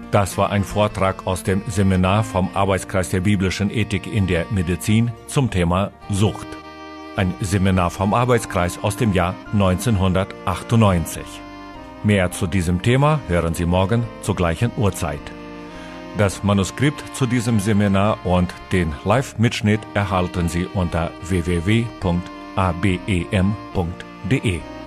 Das war ein Vortrag aus dem Seminar vom Arbeitskreis der biblischen Ethik in der Medizin zum Thema Sucht. Ein Seminar vom Arbeitskreis aus dem Jahr 1998. Mehr zu diesem Thema hören Sie morgen zur gleichen Uhrzeit. Das Manuskript zu diesem Seminar und den Live-Mitschnitt erhalten Sie unter www.abem.de.